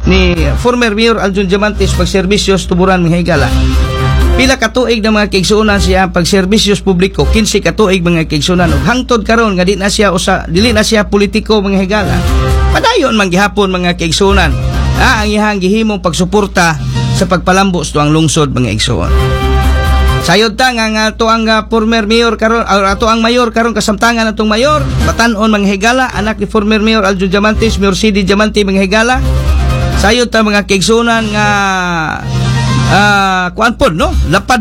ni former Mayor Aljun Diamantes pagserbisyos tuburan mga higala. Pila katuig na mga kaigsuonan siya pagserbisyos publiko, 15 katuig mga kaigsuonan ug hangtod karon nga dili na siya politiko mga higala. Padayon man gihapon mga kaigsuonan ang iyang gihimong pagsuporta sa pagpalambo sa tuang lungsod mga igsuon. Sayod ta nga ato ang former mayor karon ato ang mayor karon kasamtangan atong mayor batan-on mga higala anak ni former Mayor Aljun Diamantes, Mayor Sidi Diamante mga higala. Sayod ta mga kaigsuonan nga kuan pod no lapad